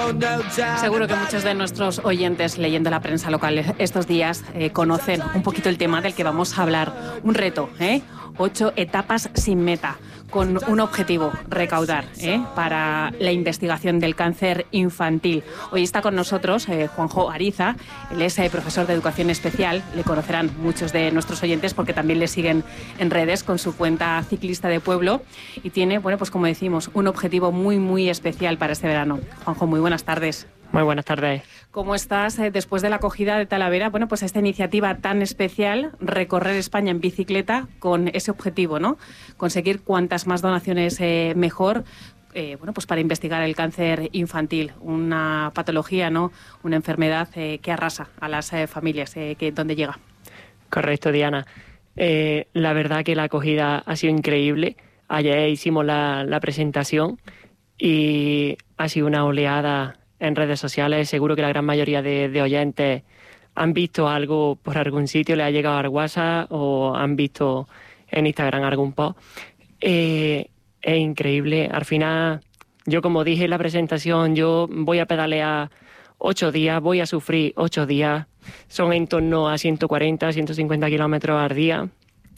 Seguro que muchos de nuestros oyentes leyendo la prensa local estos días conocen un poquito el tema del que vamos a hablar. Un reto, 8 etapas sin meta, con un objetivo, recaudar para la investigación del cáncer infantil. Hoy está con nosotros Juanjo Ariza, él es profesor de educación especial, le conocerán muchos de nuestros oyentes porque también le siguen en redes con su cuenta Ciclista de Pueblo y tiene, bueno, pues como decimos, un objetivo muy, muy especial para este verano. Juanjo, muy buenas tardes. Muy buenas tardes. ¿Cómo estás después de la acogida de Talavera? Bueno, pues esta iniciativa tan especial, recorrer España en bicicleta con ese objetivo, ¿no? Conseguir cuantas más donaciones mejor, bueno, pues para investigar el cáncer infantil, una patología, ¿no? Una enfermedad que arrasa a las familias, ¿dónde llega? Correcto, Diana. La verdad que la acogida ha sido increíble. Ayer hicimos la presentación y ha sido una oleada en redes sociales. Seguro que la gran mayoría de oyentes han visto algo por algún sitio, le ha llegado al WhatsApp o han visto en Instagram algún post. Es increíble. Al final, yo como dije en la presentación, yo voy a pedalear 8 días, voy a sufrir 8 días. Son en torno a 140, 150 kilómetros al día.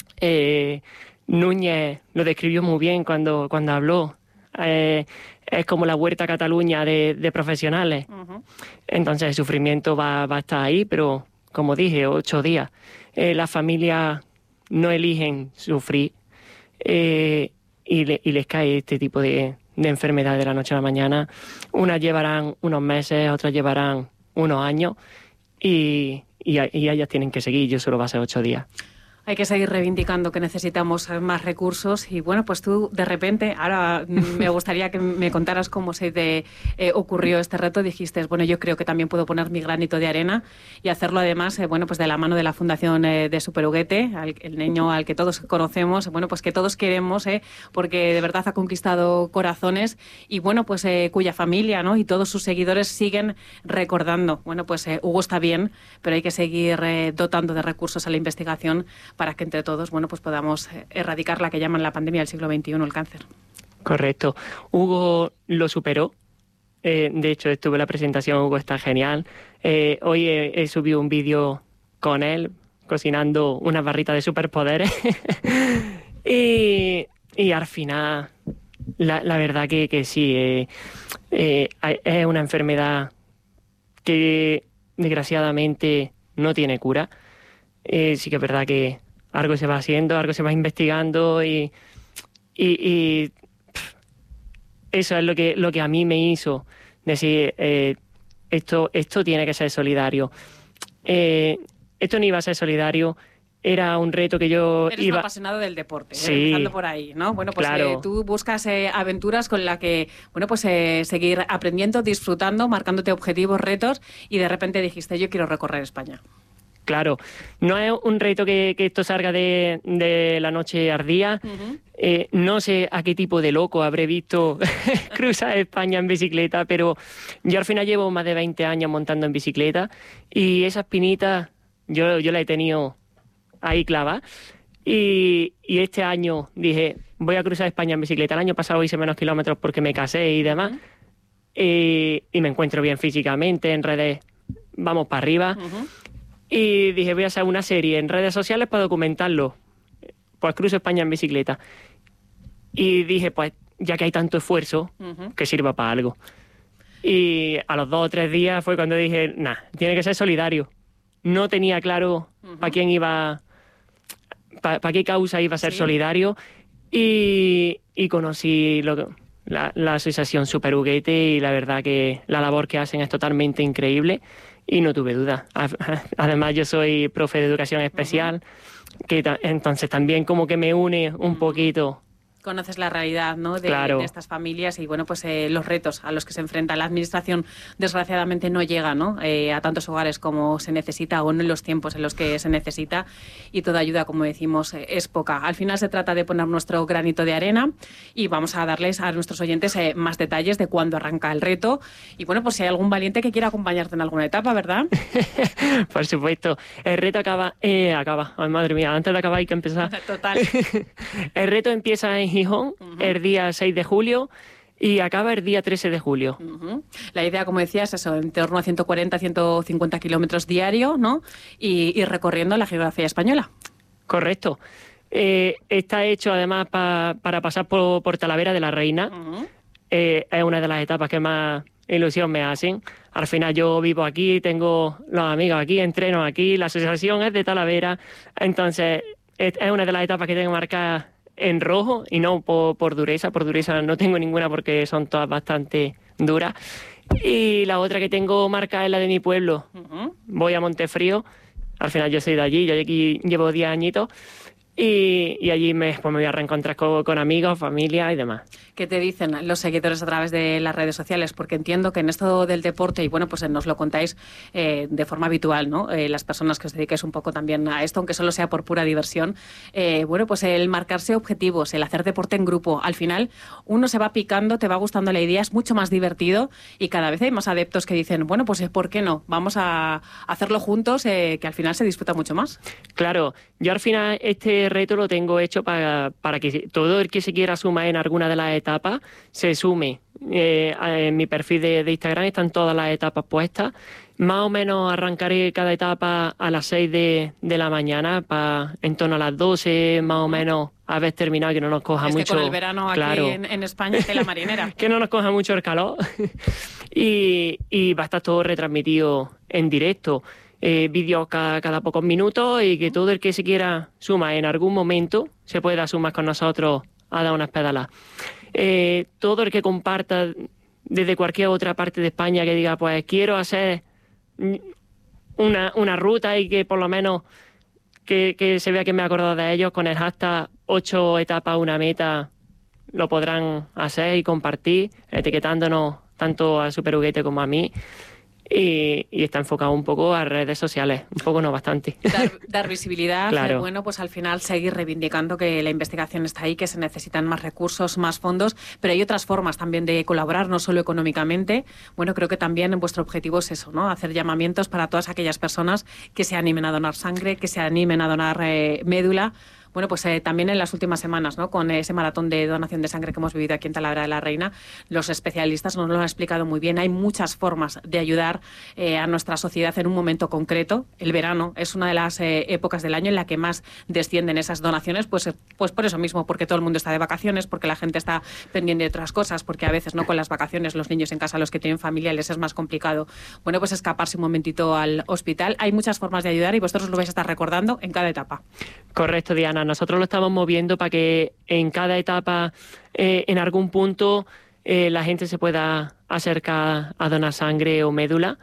Núñez lo describió muy bien cuando habló. Es como la Vuelta a Cataluña de profesionales. Uh-huh. Entonces el sufrimiento va a estar ahí, pero como dije, 8 días. Las familias no eligen sufrir y les cae este tipo de enfermedad de la noche a la mañana. Unas llevarán unos meses, otras llevarán unos años y ellas tienen que seguir. Yo solo va a ser 8 días. Hay que seguir reivindicando que necesitamos más recursos y bueno, pues tú de repente, ahora me gustaría que me contaras cómo se te ocurrió este reto. Dijiste, bueno, yo creo que también puedo poner mi granito de arena y hacerlo además, bueno, pues de la mano de la Fundación de Superhuguete, el niño al que todos conocemos, bueno, pues que todos queremos, porque de verdad ha conquistado corazones y bueno, pues cuya familia, ¿no? Y todos sus seguidores siguen recordando. Bueno, pues Hugo está bien, pero hay que seguir dotando de recursos a la investigación para que entre todos, bueno, pues podamos erradicar la que llaman la pandemia del siglo XXI, el cáncer. Correcto. Hugo lo superó. De hecho, estuve en la presentación, Hugo está genial. Hoy he subido un vídeo con él, cocinando unas barritas de superpoderes. y al final, la verdad que sí, es una enfermedad que desgraciadamente no tiene cura. Sí que es verdad que algo se va haciendo, algo se va investigando y eso es lo que a mí me hizo decir esto tiene que ser solidario. Esto no iba a ser solidario, era un reto que yo Eres un apasionado del deporte, sí, empezando por ahí, ¿no? Bueno, pues claro. Tú buscas aventuras con las que, bueno, pues seguir aprendiendo, disfrutando, marcándote objetivos, retos y de repente dijiste, yo quiero recorrer España. Claro, no es un reto que esto salga de la noche al día. Uh-huh. No sé a qué tipo de loco habré visto cruzar España en bicicleta, pero yo al final llevo más de 20 años montando en bicicleta y esa espinita yo la he tenido ahí clavada. Y este año dije, voy a cruzar España en bicicleta. El año pasado hice menos kilómetros porque me casé y demás. Uh-huh. Y me encuentro bien físicamente, en redes vamos para arriba. Uh-huh. Y dije, voy a hacer una serie en redes sociales para documentarlo. Pues cruzo España en bicicleta. Y dije, pues ya que hay tanto esfuerzo, uh-huh, que sirva para algo. Y a los 2 o 3 días fue cuando dije, tiene que ser solidario. No tenía claro, uh-huh, para quién iba, para qué causa iba a ser, sí, solidario. Y conocí la asociación Superhuguete y la verdad que la labor que hacen es totalmente increíble. Y no tuve duda. Además, yo soy profe de educación especial, uh-huh, que entonces también como que me une un, uh-huh, poquito. Conoces la realidad, ¿no? Claro. De estas familias y, bueno, pues los retos a los que se enfrenta. La administración, desgraciadamente, no llega, ¿no? A tantos hogares como se necesita o no en los tiempos en los que se necesita y toda ayuda, como decimos, es poca. Al final se trata de poner nuestro granito de arena y vamos a darles a nuestros oyentes más detalles de cuándo arranca el reto y, bueno, pues si hay algún valiente que quiera acompañarte en alguna etapa, ¿verdad? Por supuesto. El reto acaba. Ay, madre mía, antes de acabar hay que empezar. Total. El reto empieza en Gijón, uh-huh, el día 6 de julio. y acaba el día 13 de julio. La idea, como decías, es eso, en torno a 140, 150 kilómetros diarios, ¿no? Y recorriendo la geografía española. Correcto. Está hecho además para pasar por Talavera de la Reina. Es una de las etapas que más ilusión me hacen. Al final yo vivo aquí, tengo los amigos aquí, entreno aquí, la asociación es de Talavera, entonces es una de las etapas que tengo marcadas en rojo y no por dureza. Por dureza no tengo ninguna porque son todas bastante duras. Y la otra que tengo marcada es la de mi pueblo. Voy a Montefrío, al final yo soy de allí, yo aquí llevo 10 añitos. Y allí pues me voy a reencontrar con amigos, familia y demás. ¿Qué te dicen los seguidores a través de las redes sociales? Porque entiendo que en esto del deporte, y bueno, pues nos lo contáis de forma habitual, ¿no? Las personas que os dediquéis un poco también a esto, aunque solo sea por pura diversión, bueno, pues el marcarse objetivos, el hacer deporte en grupo, al final uno se va picando, te va gustando la idea, es mucho más divertido y cada vez hay más adeptos que dicen, bueno, pues ¿por qué no? Vamos a hacerlo juntos, que al final se disfruta mucho más. Claro, yo al final este reto lo tengo hecho para que todo el que se quiera sumar en alguna de las etapas se sume. En mi perfil de Instagram están todas las etapas puestas. Más o menos arrancaré cada etapa a las 6 de la mañana, en torno a las 12, más o menos, haber terminado, que no nos coja mucho. Que con el verano claro, aquí en España, que la marinera. Que no nos coja mucho el calor. y va a estar todo retransmitido en directo. Vídeos cada pocos minutos y que todo el que se quiera sumar en algún momento se pueda sumar con nosotros a dar unas pedalas. Todo el que comparta desde cualquier otra parte de España que diga, pues quiero hacer una ruta y que por lo menos que se vea que me he acordado de ellos, con el hashtag 8 etapas, una meta, lo podrán hacer y compartir, etiquetándonos tanto a Super Huguete como a mí. Y está enfocado un poco a redes sociales, un poco no bastante. Dar visibilidad, claro. Bueno, pues al final seguir reivindicando que la investigación está ahí, que se necesitan más recursos, más fondos, pero hay otras formas también de colaborar, no solo económicamente. Bueno, creo que también vuestro objetivo es eso, ¿no? Hacer llamamientos para todas aquellas personas que se animen a donar sangre, que se animen a donar médula. Bueno, pues también en las últimas semanas, ¿no? Con ese maratón de donación de sangre que hemos vivido aquí en Talavera de la Reina, los especialistas nos lo han explicado muy bien. Hay muchas formas de ayudar a nuestra sociedad en un momento concreto. El verano es una de las épocas del año en la que más descienden esas donaciones, pues por eso mismo, porque todo el mundo está de vacaciones, porque la gente está pendiente de otras cosas, porque a veces no con las vacaciones los niños en casa, los que tienen familia, les es más complicado. Bueno, pues escaparse un momentito al hospital. Hay muchas formas de ayudar y vosotros lo vais a estar recordando en cada etapa. Correcto, Diana. Nosotros lo estamos moviendo para que en cada etapa, en algún punto, la gente se pueda acercar a donar sangre o médula.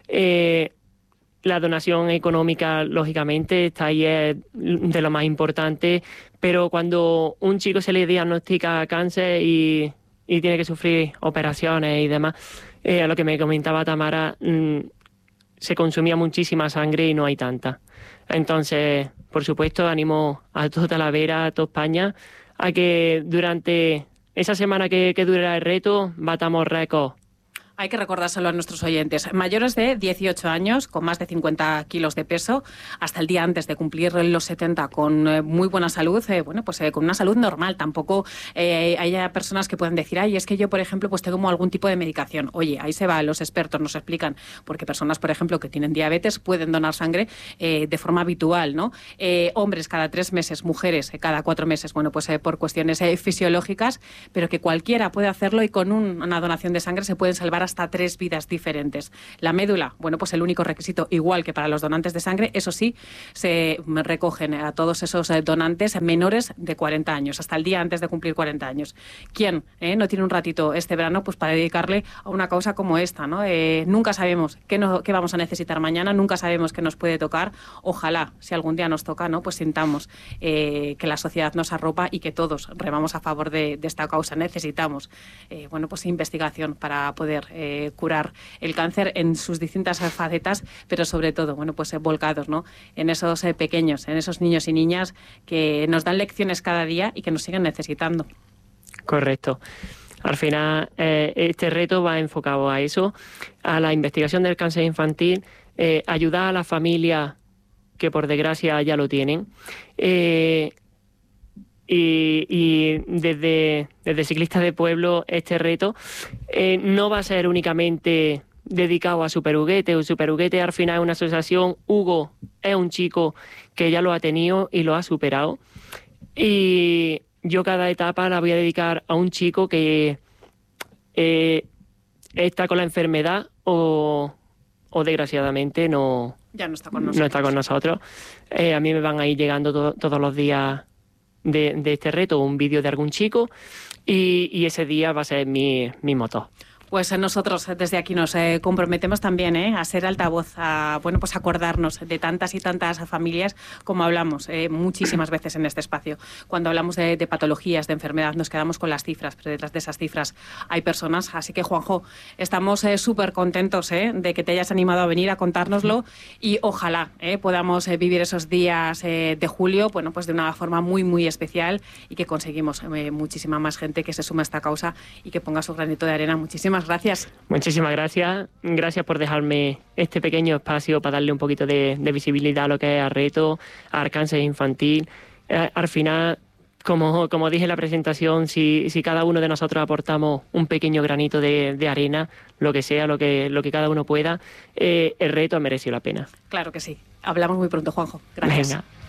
La donación económica, lógicamente, está ahí, es de lo más importante, pero cuando un chico se le diagnostica cáncer y tiene que sufrir operaciones y demás, a lo que me comentaba Tamara, se consumía muchísima sangre y no hay tanta. Entonces, por supuesto, animo a toda Talavera, a toda España, a que durante esa semana que dura el reto batamos récords. Hay que recordárselo a nuestros oyentes. Mayores de 18 años, con más de 50 kilos de peso, hasta el día antes de cumplir los 70, con muy buena salud, bueno, pues con una salud normal. Tampoco haya personas que puedan decir, ay, es que yo, por ejemplo, pues tengo algún tipo de medicación. Oye, ahí se va, los expertos nos explican, porque personas, por ejemplo, que tienen diabetes pueden donar sangre de forma habitual, ¿no? Hombres cada 3 meses, mujeres cada 4 meses, bueno, pues por cuestiones fisiológicas, pero que cualquiera puede hacerlo y con una donación de sangre se pueden salvar hasta 3 vidas diferentes. La médula, bueno, pues el único requisito, igual que para los donantes de sangre, eso sí, se recogen a todos esos donantes menores de 40 años, hasta el día antes de cumplir 40 años. ¿Quién no tiene un ratito este verano pues para dedicarle a una causa como esta, ¿no? Nunca sabemos qué vamos a necesitar mañana, nunca sabemos qué nos puede tocar. Ojalá, si algún día nos toca, ¿no? Pues sintamos que la sociedad nos arropa y que todos remamos a favor de esta causa. Necesitamos, bueno, pues investigación para poder curar el cáncer en sus distintas facetas, pero sobre todo, bueno, pues volcados, ¿no? En esos pequeños, en esos niños y niñas que nos dan lecciones cada día y que nos siguen necesitando. Correcto. Al final, este reto va enfocado a eso, a la investigación del cáncer infantil, ayudar a las familias que por desgracia ya lo tienen, y desde Ciclistas de Pueblo este reto no va a ser únicamente dedicado a Super Huguete. Super Huguete al final es una asociación. Hugo es un chico que ya lo ha tenido y lo ha superado. Y yo cada etapa la voy a dedicar a un chico que está con la enfermedad o desgraciadamente ya no está con nosotros. No está con nosotros. A mí me van a ir llegando todos los días de este reto un vídeo de algún chico y ese día va a ser mi moto. Pues nosotros desde aquí nos comprometemos también a ser altavoz, pues acordarnos de tantas y tantas familias como hablamos muchísimas veces en este espacio. Cuando hablamos de patologías, de enfermedad, nos quedamos con las cifras, pero detrás de esas cifras hay personas. Así que, Juanjo, estamos súper contentos de que te hayas animado a venir a contárnoslo y ojalá podamos vivir esos días de julio, bueno, pues de una forma muy, muy especial y que conseguimos muchísima más gente que se suma a esta causa y que ponga su granito de arena. Muchísimas gracias. Muchísimas gracias. Gracias por dejarme este pequeño espacio para darle un poquito de visibilidad a lo que es al reto, al cáncer infantil. Al final, como dije en la presentación, si cada uno de nosotros aportamos un pequeño granito de arena, lo que sea, lo que cada uno pueda, el reto ha merecido la pena. Claro que sí. Hablamos muy pronto, Juanjo. Gracias. Venga.